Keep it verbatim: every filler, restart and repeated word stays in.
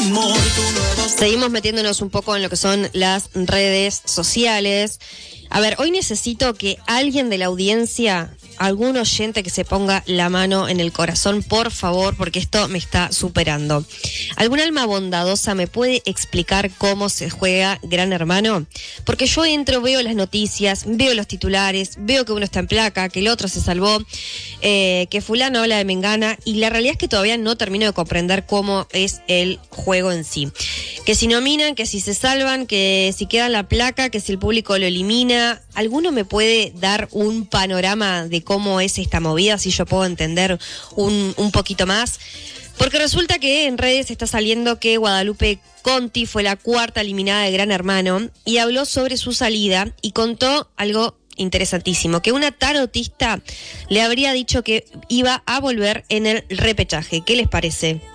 Seguimos metiéndonos un poco en lo que son las redes sociales. A ver, hoy necesito que alguien de la audiencia, algún oyente que se ponga la mano en el corazón, por favor, porque esto me está superando. ¿Algún alma bondadosa me puede explicar cómo se juega Gran Hermano? Porque yo entro, veo las noticias, veo los titulares, veo que uno está en placa, que el otro se salvó, eh, que fulano habla de Mengana, y la realidad es que todavía no termino de comprender cómo es el juego en sí. Que si nominan, que si se salvan, que si queda la placa, que si el público lo elimina. ¿Alguno me puede dar un panorama de cómo es esta movida, si yo puedo entender un, un poquito más? Porque resulta que en redes está saliendo que Guadalupe Conti fue la cuarta eliminada de Gran Hermano y habló sobre su salida y contó algo interesantísimo, que una tarotista le habría dicho que iba a volver en el repechaje. ¿Qué les parece?